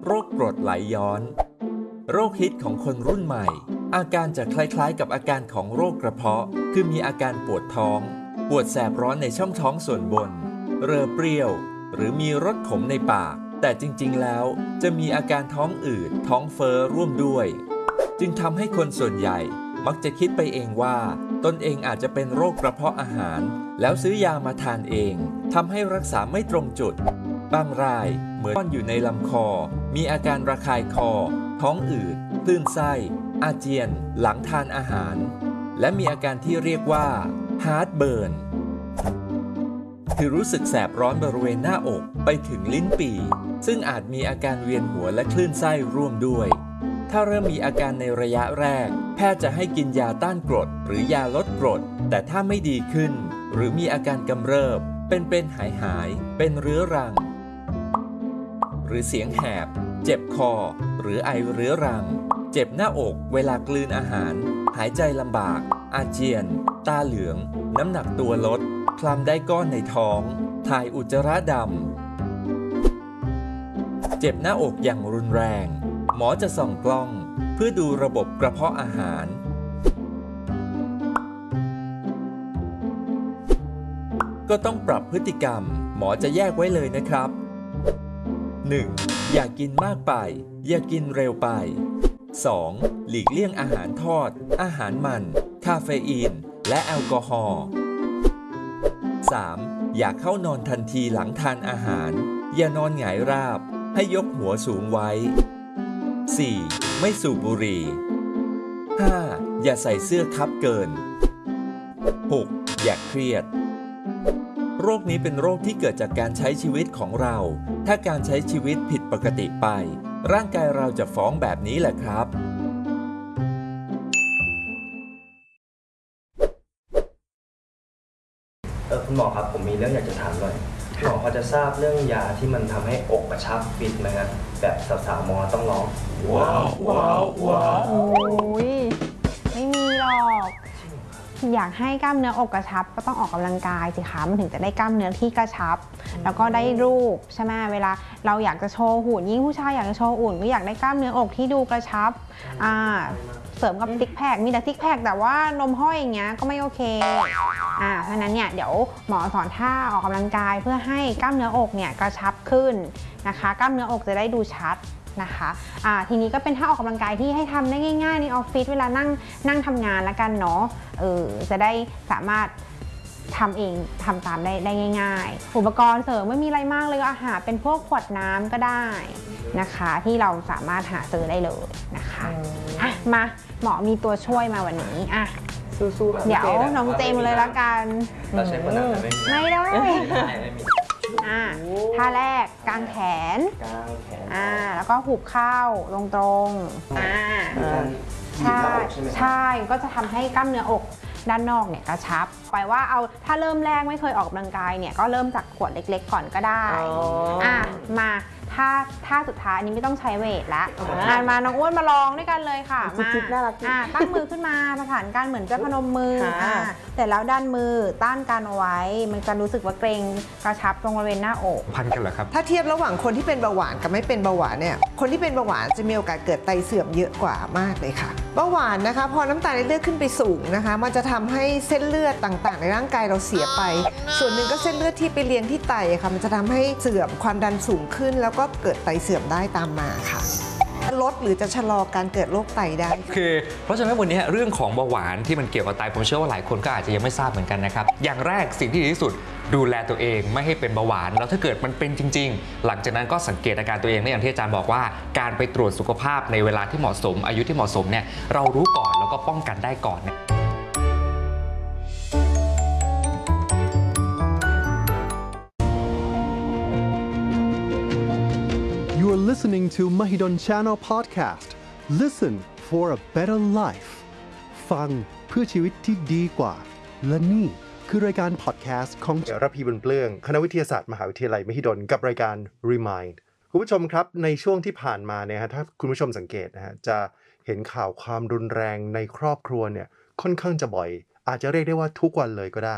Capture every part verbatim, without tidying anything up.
โรคกรดไหลย้อนโรคฮิตของคนรุ่นใหม่อาการจะคล้ายๆกับอาการของโรคกระเพาะคือมีอาการปวดท้องปวดแสบร้อนในช่องท้องส่วนบนเรอเปรี้ยวหรือมีรสขมในปากแต่จริงๆแล้วจะมีอาการท้องอืดท้องเฟ้อร่วมด้วยจึงทำให้คนส่วนใหญ่มักจะคิดไปเองว่าตนเองอาจจะเป็นโรคกระเพาะอาหารแล้วซื้อยามาทานเองทำให้รักษาไม่ตรงจุดบางรายเหมือนก้อนอยู่ในลำคอมีอาการระคายคอท้องอืดคลื่นไส้อาเจียนหลังทานอาหารและมีอาการที่เรียกว่า heartburn คือรู้สึกแสบร้อนบริเวณหน้าอกไปถึงลิ้นปี่ซึ่งอาจมีอาการเวียนหัวและคลื่นไส้ร่วมด้วยถ้าเริ่มมีอาการในระยะแรกแพทย์จะให้กินยาต้านกรดหรือยาลดกรดแต่ถ้าไม่ดีขึ้นหรือมีอาการกำเริบเป็นเป็นหายหายเป็นเรื้อรังหรือเสียงแหบเจ็บคอหรือไอเรื้อรังเจ็บหน้าอกเวลากลืนอาหารหายใจลำบากอาเจียนตาเหลืองน้ำหนักตัวลดคลำได้ก้อนในท้องถ่ายอุจจาระดำเจ็บหน้าอกอย่างรุนแรงหมอจะส่องกล้องเพื่อดูระบบกระเพาะอาหารก็ต้องปรับพฤติกรรมหมอจะแยกไว้เลยนะครับ หนึ่ง. อย่ากินมากไปอย่ากินเร็วไป สอง. หลีกเลี่ยงอาหารทอดอาหารมันคาเฟอีนและแอลกอฮอล์ สาม. อย่าเข้านอนทันทีหลังทานอาหารอย่านอนหงายราบให้ยกหัวสูงไว้ สี่. ไม่สูบบุหรี่ ห้า. อย่าใส่เสื้อคับเกิน หก. อย่าเครียดโรคนี้เป็นโรคที่เกิดจากการใช้ชีวิตของเราถ้าการใช้ชีวิตผิดปกติไปร่างกายเราจะฟ้องแบบนี้แหละครับเออคุณหมอครับผมมีเรื่องอยากจะถามหน่อยหมอพอจะทราบเรื่องยาที่มันทำให้อกกระชับฟิตไหมฮะแบบสาวๆมอต้องร้องว้าวว้าวว้าวโอ้ยไม่มีหรอกอยากให้กล้ามเนื้ออกกระชับก็ต้องออกกำลังกายสิคะมันถึงจะได้กล้ามเนื้อที่กระชับแล้วก็ได้รูปใช่ไหมเวลาเราอยากจะโชว์หุ่นยิ่งผู้ชายอยากจะโชว์หุ่นก็อยากได้กล้ามเนื้ออกที่ดูกระชับอ่าเสริมกับซิกแพคมีแต่ซิกแพคแต่ว่านมห้อยอย่างเงี้ยก็ไม่โอเคอ่าเพราะนั้นเนี่ยเดี๋ยวหมอสอนท่าออกกำลังกายเพื่อให้กล้ามเนื้ออกเนี่ยกระชับขึ้นนะคะกล้ามเนื้ออกจะได้ดูชัดนะคะอ่าทีนี้ก็เป็นท่าออกกำลังกายที่ให้ทำได้ง่ายๆในออฟฟิศเวลานั่งนั่งทำงานแล้วกันเนาะเออจะได้สามารถทำเองทำตามได้ได้ง่ายๆอุปกรณ์เสริมไม่มีอะไรมากเลยอาหารเป็นพวกขวดน้ำก็ได้นะคะที่เราสามารถหาซื้อได้เลยนะคะอ่ะมาหมอมีตัวช่วยมาวันนี้อ่ะสู้ๆเดี๋ยวน้องเจมเลยละกันเราใช้คนนั้นไม่ได้อ่าท่าแรกกางแขนกางแขนอ่าแล้วก็หุบเข้าลงตรงอ่าใช่ใช่ก็จะทำให้กล้ามเนื้ออกด้านนอกเนี่ยกระชับไปว่าเอาถ้าเริ่มแรกไม่เคยออกกำลังกายเนี่ยก็เริ่มจากขวดเล็กๆก่อนก็ได้อ่ามาถ้าถ้าสุดท้ายนี้ไม่ต้องใช้เวทแล้วอ่ามาน้องอ้วนมาลองด้วยกันเลยค่ะมาอ่าตั้งมือขึ้นมาประสานกันเหมือนจะพนมมืออ่าเสร็จแล้วด้านมือต้านกันเอาไว้มันจะรู้สึกว่าเกร็งกระชับตรงบริเวณหน้าอกพันกันเหรอครับถ้าเทียบระหว่างคนที่เป็นเบาหวานกับไม่เป็นเบาหวานเนี่ยคนที่เป็นเบาหวานจะมีโอกาสเกิดไตเสื่อมเยอะกว่ามากเลยค่ะเบาหวานนะคะพอน้ำตาลในเลือดขึ้นไปสูงนะคะมันจะทำให้เส้นเลือดต่างๆในร่างกายเราเสียไปส่วนหนึ่งก็เส้นเลือดที่ไปเลี้ยงที่ไตค่ะมันจะทำให้เสื่อมความดันสูงขึ้นแล้วก็เกิดไตเสื่อมได้ตามมาค่ะลดหรือจะชะลอการเกิดโรคไตได้คือเพราะฉะนั้นวันนี้เรื่องของเบาหวานที่มันเกี่ยวกับไตผมเชื่อว่าหลายคนก็อาจจะยังไม่ทราบเหมือนกันนะครับอย่างแรกสิ่งที่ดีที่สุดดูแลตัวเองไม่ให้เป็นเบาหวานแล้วถ้าเกิดมันเป็นจริงๆหลังจากนั้นก็สังเกตอาการตัวเองอย่างที่อาจารย์บอกว่าการไปตรวจสุขภาพในเวลาที่เหมาะสมอายุที่เหมาะสมเนี่ยเรารู้ก่อนแล้วก็ป้องกันได้ก่อนเนี่ย You are listening to Mahidol Channel Podcast. Listen for a better life. ฟังเพื่อชีวิตที่ดีกว่าและนี่คือรายการพอดแคสต์ของระพีบุญเปลื้องคณะวิทยาศาสตร์มหาวิทยาลัยมหิดลกับรายการ Remind คุณผู้ชมครับในช่วงที่ผ่านมาเนี่ยฮะถ้าคุณผู้ชมสังเกตนะฮะจะเห็นข่าวความรุนแรงในครอบครัวเนี่ยค่อนข้างจะบ่อยอาจจะเรียกได้ว่าทุกวันเลยก็ได้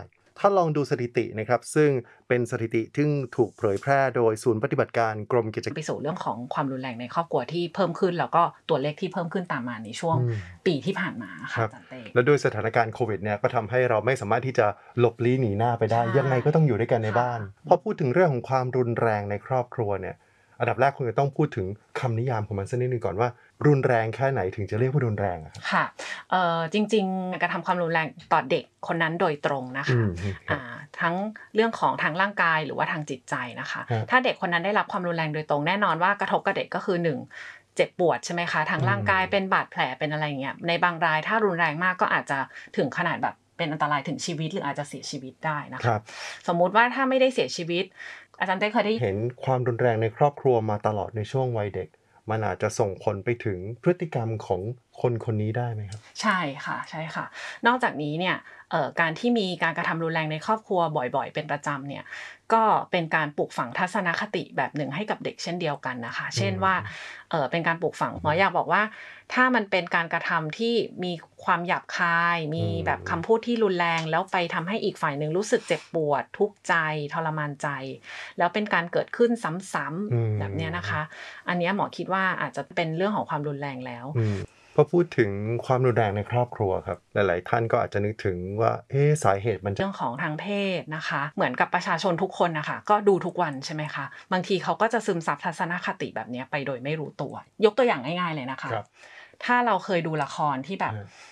ถ้าลองดูสถิตินะครับซึ่งเป็นสถิติที่ถูกเผยแพร่โดยศูนย์ปฏิบัติการกรมกิจการไปสู่เรื่องของความรุนแรงในครอบครัวที่เพิ่มขึ้นแล้วก็ตัวเลขที่เพิ่มขึ้นตามมาในช่วงปีที่ผ่านมาค่ะอาจารย์เต้และด้วยสถานการณ์โควิดเนี่ยก็ทำให้เราไม่สามารถที่จะหลบลี้หนีหน้าไปได้ยังไงก็ต้องอยู่ด้วยกันในบ้านพอพูดถึงเรื่องของความรุนแรงในครอบครัวเนี่ยอันดับแรกคงจะต้องพูดถึงคำนิยามของมันสักนิดนึงก่อนว่ารุนแรงแค่ไหนถึงจะเรียกว่ารุนแรงอะครับค่ะเอ่อจริงๆกระทำความรุนแรงต่อเด็กคนนั้นโดยตรงนะคะอ่าทั้งเรื่องของทางร่างกายหรือว่าทางจิตใจนะคะถ้าเด็กคนนั้นได้รับความรุนแรงโดยตรงแน่นอนว่ากระทบกับเด็กก็คือหนึ่งเจ็บปวดใช่ไหมคะทางร่างกายเป็นบาดแผลเป็นอะไรอย่างเงี้ยในบางรายถ้ารุนแรงมากก็อาจจะถึงขนาดแบบเป็นอันตรายถึงชีวิตหรืออาจจะเสียชีวิตได้นะคะสมมุติว่าถ้าไม่ได้เสียชีวิตอาจารย์เต้เคยได้เห็นความรุนแรงในครอบครัวมาตลอดในช่วงวัยเด็กมันอาจจะส่งผลไปถึงพฤติกรรมของคนคนนี้ได้ไหมครับใช่ค่ะใช่ค่ะนอกจากนี้เนี่ยเอ่อการที่มีการกระทำรุนแรงในครอบครัวบ่อยๆเป็นประจำเนี่ยก็เป็นการปลูกฝังทัศนคติแบบหนึ่งให้กับเด็กเช่นเดียวกันนะคะเช่นว่าเออเป็นการปลูกฝังหมออยากบอกว่าถ้ามันเป็นการกระทำที่มีความหยาบคายมีแบบคำพูดที่รุนแรงแล้วไปทำให้อีกฝ่ายหนึ่งรู้สึกเจ็บปวดทุกข์ใจทรมานใจแล้วเป็นการเกิดขึ้นซ้ำๆแบบนี้นะคะอันนี้หมอคิดว่าอาจจะเป็นเรื่องของความรุนแรงแล้วพอพูดถึงความรุนแรงในครอบครัวครับหลายๆท่านก็อาจจะนึกถึงว่าเอ๊ะสาเหตุมันเรื่องของทางเพศนะคะเหมือนกับประชาชนทุกคนนะคะก็ดูทุกวันใช่ไหมคะบางทีเขาก็จะซึมซับทัศนคติแบบนี้ไปโดยไม่รู้ตัวยกตัวอย่างง่ายๆเลยนะคะถ้าเราเคยดูละครที่แบบ